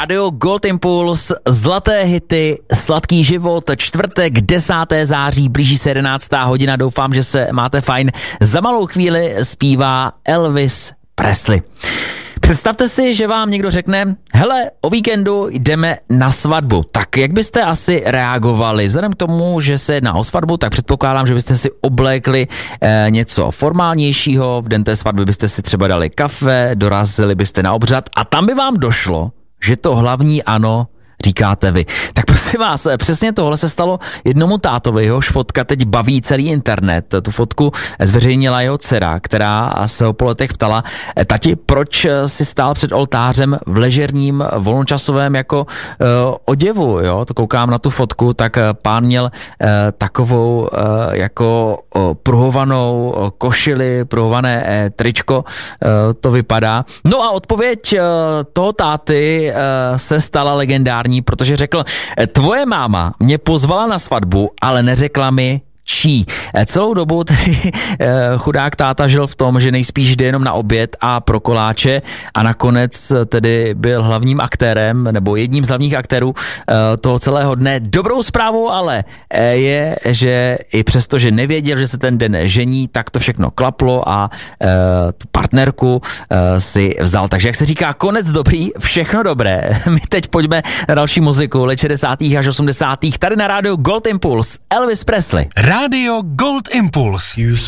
Rádio Gold Impuls, zlaté hity, sladký život, čtvrtek, 10. září, blíží se 11. hodina, doufám, že se máte fajn. Za malou chvíli zpívá Elvis Presley. Představte si, že vám někdo řekne, hele, o víkendu jdeme na svatbu. Tak jak byste asi reagovali? Vzhledem k tomu, že se jedná o svatbu, tak předpokládám, že byste si oblékli něco formálnějšího, v den té svatby byste si třeba dali kafe, dorazili byste na obřad a tam by vám došlo, že to hlavní ano říkáte vy. Tak prosím vás, přesně tohle se stalo jednomu tátovi, jehož fotka teď baví celý internet. Tu fotku zveřejnila jeho dcera, která se ho po letech ptala, tati, proč si stál před oltářem v ležerním volnočasovém jako oděvu, jo? To koukám na tu fotku, tak pán měl takovou jako pruhovanou košili, pruhované tričko, to vypadá. No a odpověď toho táty se stala legendární, protože řekl, tvoje máma mě pozvala na svatbu, ale neřekla mi čí. Celou dobu tedy chudák táta žil v tom, že nejspíš jde jenom na oběd a pro koláče a nakonec tedy byl hlavním aktérem, nebo jedním z hlavních aktérů toho celého dne. Dobrou zprávou ale je, že i přesto, že nevěděl, že se ten den žení, tak to všechno klaplo a tu partnerku si vzal. Takže jak se říká, konec dobrý, všechno dobré. My teď pojďme na další muziku, let 60. až 80. tady na rádiu Gold Impuls, Elvis Presley. Rádio Gold Impuls.